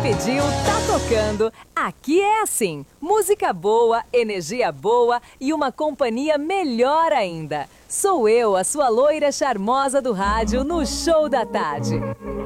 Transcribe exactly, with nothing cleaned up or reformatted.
Pediu, tá tocando. Aqui é assim, música boa, energia boa e uma companhia melhor ainda. Sou eu, a sua loira charmosa do rádio, no Show da Tarde.